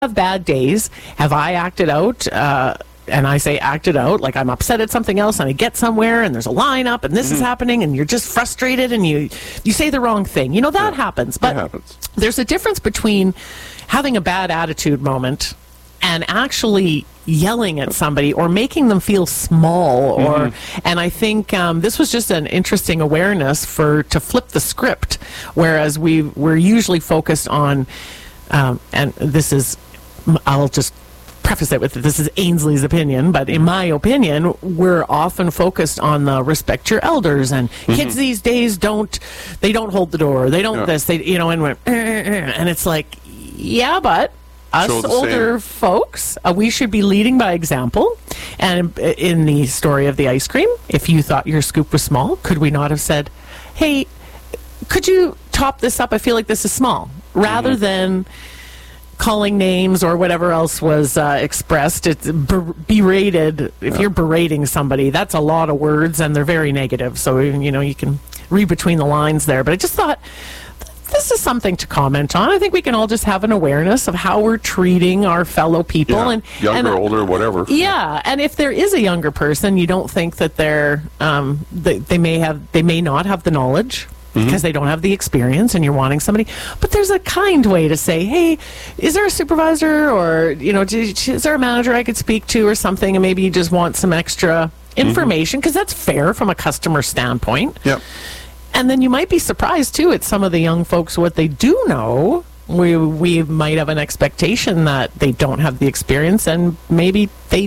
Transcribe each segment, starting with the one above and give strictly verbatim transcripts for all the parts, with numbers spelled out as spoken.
have bad days? Have I acted out? Uh, and I say acted out, like I'm upset at something else and I get somewhere and there's a lineup and this mm-hmm. is happening and you're just frustrated and you, you say the wrong thing. You know, that yeah, happens. But happens. There's a difference between having a bad attitude moment and actually yelling at somebody or making them feel small. Or mm-hmm. And I think um, this was just an interesting awareness for to flip the script, whereas we, we're usually focused on, um, and this is, I'll just preface it with this is Ainsley's opinion, but in my opinion, we're often focused on the respect your elders and mm-hmm. kids these days don't, they don't hold the door, they don't yeah. this, they, you know, and went, eh, eh, eh. And it's like, yeah, but us older same. folks, uh, we should be leading by example. And in the story of the ice cream, if you thought your scoop was small, could we not have said, hey, could you top this up? I feel like this is small, rather mm-hmm. than calling names or whatever else was uh, expressed. It's ber- berated. If yeah. you're berating somebody, that's a lot of words and they're very negative. So, you know, you can read between the lines there. But I just thought this is something to comment on. I think we can all just have an awareness of how we're treating our fellow people. Yeah. and Younger, and, older, whatever. Yeah. And if there is a younger person, you don't think that they're, um, they, they may have, they may not have the knowledge. Mm-hmm. Because they don't have the experience and you're wanting somebody. But there's a kind way to say, hey, is there a supervisor or, you know, is there a manager I could speak to or something? And maybe you just want some extra information because mm-hmm. that's fair from a customer standpoint. Yep. And then you might be surprised, too, at some of the young folks, what they do know. We, we might have an expectation that they don't have the experience and maybe they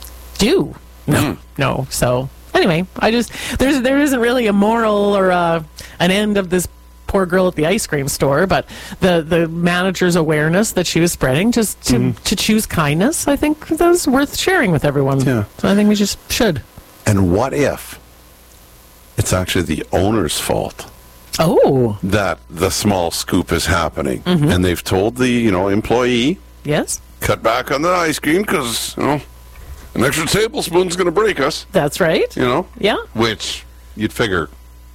do. No, mm. no. So... Anyway, I just there's there isn't really a moral or a, an end of this poor girl at the ice cream store, but the, the manager's awareness that she was spreading just to, mm-hmm. to choose kindness, I think that was worth sharing with everyone. Yeah. So I think we just should. And what if it's actually the owner's fault? Oh. That the small scoop is happening, mm-hmm. and they've told the you know employee, yes, cut back on the ice cream because you know. An extra tablespoon's going to break us. That's right. You know? Yeah. Which, you'd figure,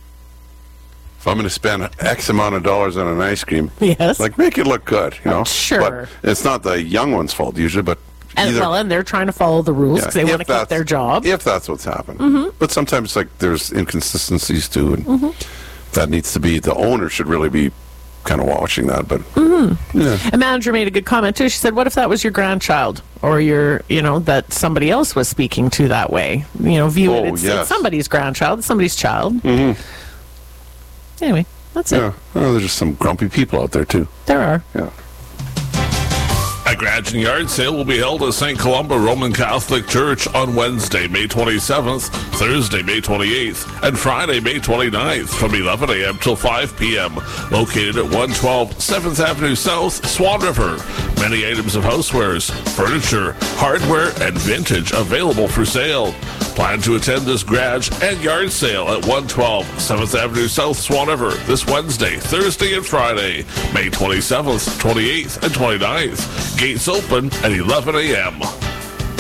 if I'm going to spend X amount of dollars on an ice cream, yes, like, make it look good, you know? Sure. But it's not the young one's fault, usually, but and, either, well, and they're trying to follow the rules because yeah, they want to keep their job. If that's what's happened. Mm-hmm. But sometimes, like, there's inconsistencies, too, and mm-hmm. that needs to be, the owner should really be kind of watching that, but mm-hmm. yeah. A manager made a good comment too. She said, what if that was your grandchild or your, you know, that somebody else was speaking to that way, you know, view oh, it it's, yes. it's somebody's grandchild, somebody's child. Mm-hmm. Anyway, that's yeah. it. Well, there's just some grumpy people out there too. There are. Yeah. A Gratiot yard sale will be held at Saint Columba Roman Catholic Church on Wednesday, May twenty-seventh, Thursday, May twenty-eighth, and Friday, May twenty-ninth from eleven a.m. till five p.m. Located at one twelve seventh Avenue South, Swan River. Many items of housewares, furniture, hardware, and vintage available for sale. Plan to attend this garage and yard sale at one twelve seventh Avenue South, Swan River this Wednesday, Thursday, and Friday, May twenty-seventh, twenty-eighth, and twenty-ninth. Gates open at eleven a.m.